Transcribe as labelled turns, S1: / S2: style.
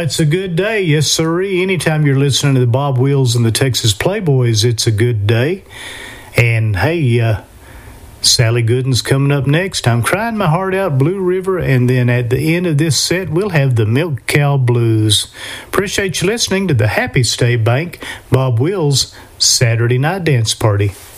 S1: It's a good day, yes sirree. Anytime you're listening to the Bob Wills and the Texas Playboys, it's a good day. And hey, Sally Gooden's coming up next. I'm Crying My Heart Out, Blue River, and then at the end of this set, we'll have the Milk Cow Blues. Appreciate you listening to the Happy State Bank Bob Wills Saturday Night Dance Party.